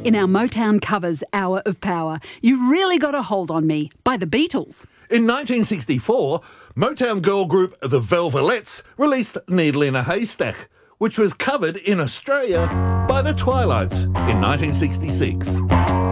week in our Motown Covers Hour of Power, You Really Got a Hold on Me by the Beatles. In 1964, Motown girl group The Velvelettes released Needle in a Haystack, which was covered in Australia by the Twilights in 1966.